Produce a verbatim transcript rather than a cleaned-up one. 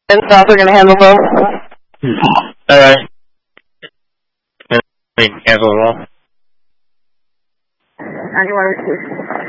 And South are going to handle both. All right. Cancel it all. ninety-one receive.